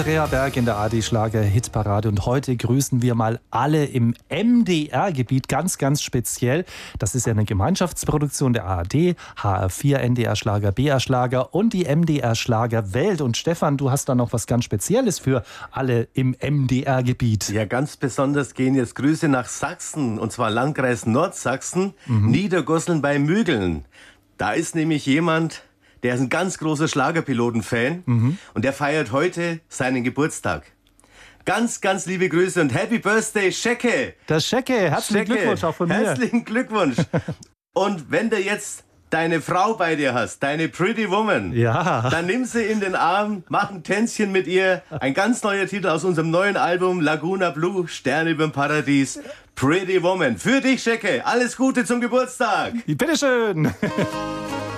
Andrea Berg in der AD-Schlager-Hitparade und heute grüßen wir mal alle im MDR-Gebiet ganz, ganz speziell. Das ist ja eine Gemeinschaftsproduktion der ARD, HR4, NDR-Schlager, BR-Schlager und die MDR-Schlager-Welt. Und Stefan, du hast da noch was ganz Spezielles für alle im MDR-Gebiet. Ja, ganz besonders gehen jetzt Grüße nach Sachsen, und zwar Landkreis Nordsachsen, Niedergosseln bei Mügeln. Da ist nämlich jemand, der ist ein ganz großer Schlagerpiloten-Fan und der feiert heute seinen Geburtstag. Ganz, ganz liebe Grüße und Happy Birthday, Schecke! Das Schecke, herzlichen Glückwunsch auch von mir. Herzlichen Glückwunsch! Und wenn du jetzt deine Frau bei dir hast, deine Pretty Woman, Ja. dann nimm sie in den Arm, mach ein Tänzchen mit ihr. Ein ganz neuer Titel aus unserem neuen Album Laguna Blue, Sterne überm Paradies. Pretty Woman. Für dich, Schecke. Alles Gute zum Geburtstag. Bitteschön.